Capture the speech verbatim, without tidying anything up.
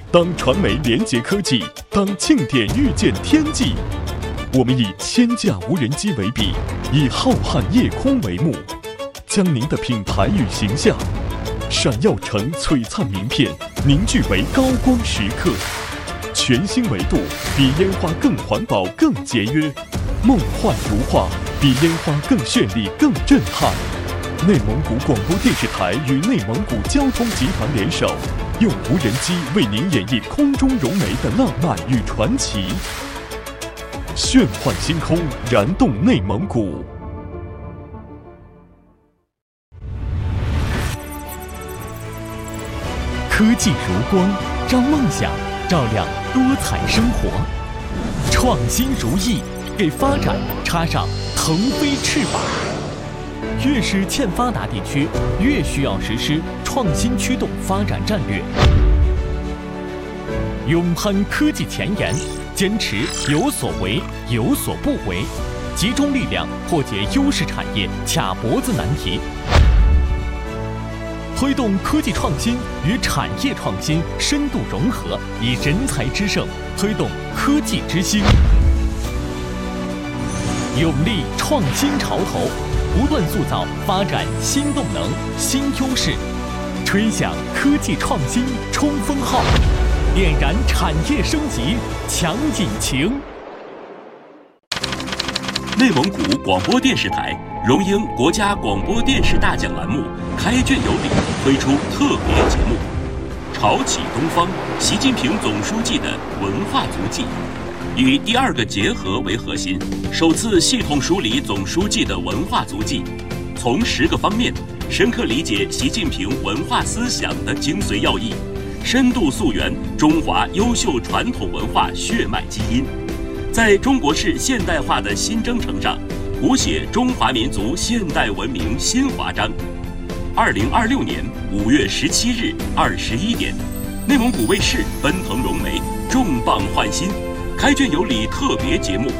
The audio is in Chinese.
当传媒联结科技，当庆典遇见天际。我们以千架无人机为笔，以浩瀚夜空为幕，将您的品牌与形象闪耀成璀璨名片，凝聚为高光时刻。全新维度，比烟花更环保、更节约。梦幻如画，比烟花更绚丽、更震撼。内蒙古广播电视台与内蒙古交通集团联手，用无人机为您演绎空中融媒的浪漫与传奇。炫幻星空，燃动内蒙古。 科技如光，让梦想照亮多彩生活；创新如翼，给发展插上腾飞翅膀。越是欠发达地区，越需要实施创新驱动发展战略，勇攀科技前沿，坚持有所为有所不为，集中力量破解优势产业卡脖子难题，推动科技创新与产业创新深度融合，以人才之盛推动科技之星，勇立创新潮头，不断塑造发展新动能、新优势，吹响科技创新冲锋号，点燃产业升级强引擎。 内蒙古广播电视台荣膺国家广播电视大奖栏目开卷有礼，推出特别节目《潮起东方：习近平总书记的文化足迹》，以第二个结合为核心，首次系统梳理总书记的文化足迹，从十个方面深刻理解习近平文化思想的精髓要义，深度溯源中华优秀传统文化血脉基因，在中国式现代化的新征程上，谱写中华民族现代文明新华章。二零二六年五月十七日二十一点，内蒙古卫视奔腾融媒，重磅换新，开卷有礼特别节目